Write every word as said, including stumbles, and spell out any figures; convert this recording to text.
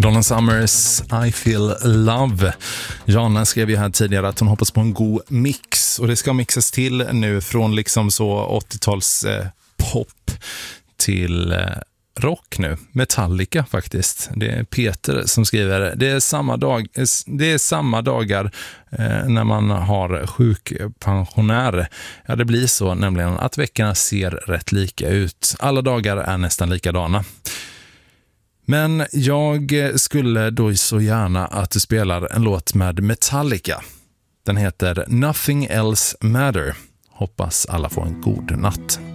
Donna Summers, I Feel Love. Jana skrev ju här tidigare att hon hoppas på en god mix. Och det ska mixas till nu från liksom så åttio-tals eh, pop till eh, rock nu. Metallica faktiskt. Det är Peter som skriver. Det är samma, dag, det är samma dagar eh, när man har sjukpensionär. Ja, det blir så nämligen att veckorna ser rätt lika ut. Alla dagar är nästan likadana. Men jag skulle då så gärna att du spelar en låt med Metallica. Den heter Nothing Else Matter. Hoppas alla får en god natt.